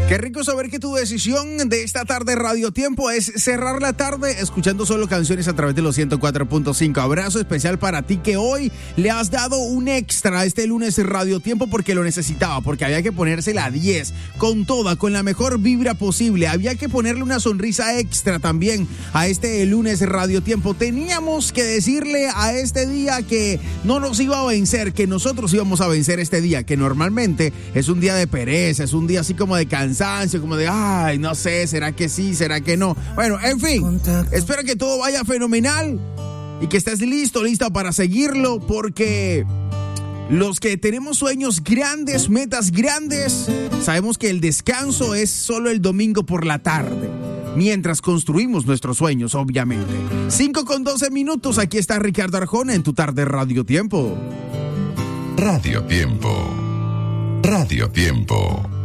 Qué rico saber que tu decisión de esta tarde Radio Tiempo es cerrar la tarde escuchando solo canciones a través de los 104.5. Abrazo especial para ti que hoy le has dado un extra a este lunes Radio Tiempo porque lo necesitaba, porque había que ponerse la 10 con toda, con la mejor vibra posible. Había que ponerle una sonrisa extra también a este lunes Radio Tiempo. Teníamos que decirle a este día que no nos iba a vencer, que nosotros íbamos a vencer este día, que normalmente es un día de pereza, es un día así como de cansancio, como de, ay, no sé, ¿será que sí, será que no? Bueno, en fin, espero que todo vaya fenomenal y que estés lista para seguirlo, porque los que tenemos sueños grandes, metas grandes, sabemos que el descanso es solo el domingo por la tarde, mientras construimos nuestros sueños, obviamente. 5:12, aquí está Ricardo Arjona en tu tarde Radio Tiempo. Radio Tiempo. Radio Tiempo.